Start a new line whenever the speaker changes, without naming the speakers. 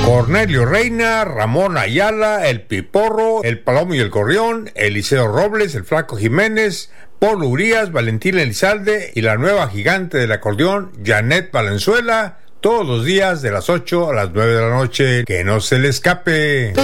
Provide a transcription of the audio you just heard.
Cornelio Reina, Ramón Ayala, El Piporro, El Palomo y el Gorrión, Eliseo Robles, El Flaco Jiménez, Paul Urías, Valentín Elizalde y la nueva gigante del acordeón, Janet Valenzuela, todos los días de las 8 a las 9 de la noche. Que no se le escape.